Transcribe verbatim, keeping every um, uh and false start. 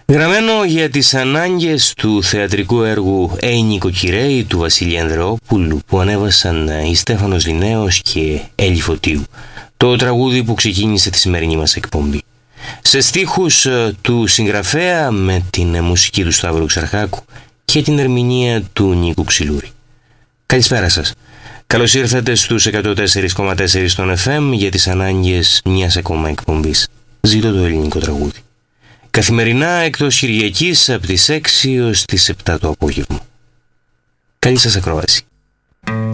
Γραμμένο για τις ανάγκες του θεατρικού έργου «Ει νοικοκυρέοι» του Βασίλη Ανδρεόπουλου, που ανέβασαν η Στέφανος Λινέος και Έλλη Φωτίου, το τραγούδι που ξεκίνησε τη σημερινή μας εκπομπή. Σε στίχους του συγγραφέα, με την μουσική του Σταύρου Ξαρχάκου και την ερμηνεία του Νίκου Ξυλούρη. Καλησπέρα σας. Καλώς ήρθατε στους εκατό τέσσερα κόμμα τέσσερα στον εφ εμ για τις ανάγκες μιας ακόμα εκπομπής. Ζήτω το ελληνικό τραγούδι. Καθημερινά εκτός Κυριακής από τις έξι ως τις επτά το απόγευμα. Καλή σας ακρόαση.